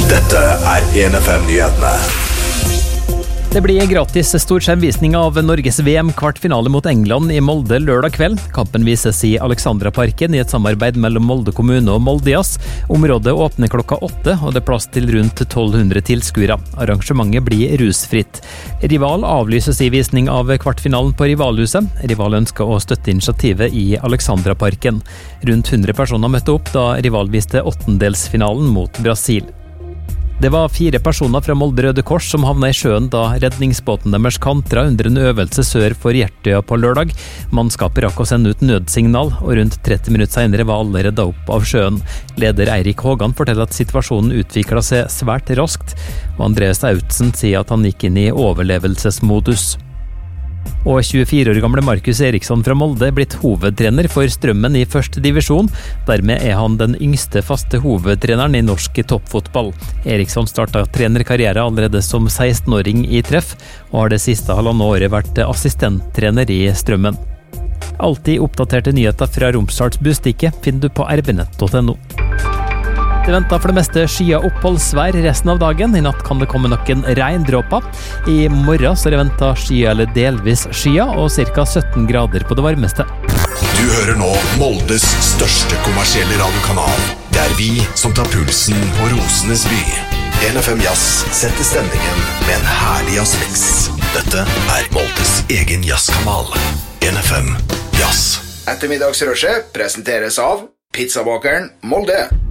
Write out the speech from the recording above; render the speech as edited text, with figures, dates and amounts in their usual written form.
Dette 1FM-nyhetene. Det blir en gratis storskjermvisning av Norges VM-kvartfinale mot England i Molde lørdag kveld. Kampen vises i Alexandraparken i et samarbeid mellom Molde kommune og Moldejazz. Området åpner klokka 8, og det er plass til rundt 1200 tilskuere. Arrangementet blir rusfritt. Rival avlyses i visning av kvartfinalen på Rivalhuset. Rival ønsker å støtte initiativet i Alexandraparken. Rundt 100 personer møtte opp da Rival viste åttendelsfinalen mot Brasil. Det var 4 personer fra Molde Røde Kors som havna i sjøen da redningsbåten deres kantra under en øvelse sør for Hjertøya på lørdag. Mannskapet rakk å sende ut nødsignal, og rundt 30 minutter senere var alle redda opp av sjøen. Leder Eirik Hågan forteller at situasjonen utviklet seg svært raskt, og Andreas Autsen sier at han gikk inn i overlevelsesmodus. Og 24 år gamle Markus Eriksson fra Molde er blitt hovedtrener for Strømmen i første divisjon. Dermed er han den yngste faste hovedtreneren i norsk toppfotball. Eriksson startet trenerkarriere allerede som 16-åring i Treff, og har det siste halvannet året vært assistenttrener i Strømmen. Alltid oppdaterte nyheter fra Romsdals Bustikke finner du på rbnett.no. Det venter for det meste skya oppholdsvær resten av dagen. I natt kan det komme noen regndråper. I morgen så er det ventet skya eller delvis skya, og ca. 17 grader på det varmeste. Du hører nå Moldes største kommersielle radiokanal. Det er vi som tar pulsen på Rosenes by. 1FM Jazz setter stemningen med en herlig jazzmix. Dette er Moldes egen jazzkanal. 1FM Jazz. Ettermiddagsrushet presenteres av Pizzabakeren Molde.